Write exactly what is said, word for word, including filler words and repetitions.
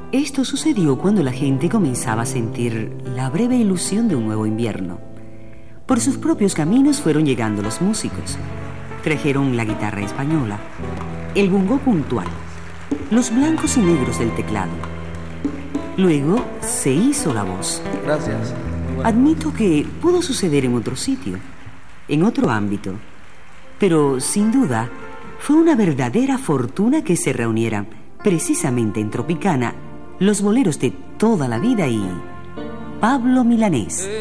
Esto sucedió cuando la gente comenzaba a sentir la breve ilusión de un nuevo invierno. Por sus propios caminos fueron llegando los músicos. Trajeron la guitarra española, el bongo puntual, los blancos y negros del teclado. Luego se hizo la voz. Gracias. Admito que pudo suceder en otro sitio, en otro ámbito, pero sin duda fue una verdadera fortuna que se reunieran precisamente en Tropicana los boleros de toda la vida y Pablo Milanés.